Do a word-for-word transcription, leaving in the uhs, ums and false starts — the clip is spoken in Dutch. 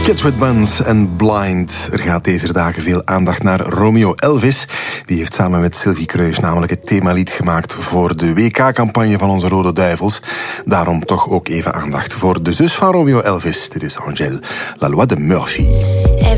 Kids with Buns en Blind. Er gaat deze dagen veel aandacht naar Romeo Elvis. Die heeft samen met Sylvie Kreus namelijk het themalied gemaakt voor de W K-campagne van onze Rode Duivels. Daarom toch ook even aandacht voor de zus van Romeo Elvis. Dit is Angèle Laloy de Murphy.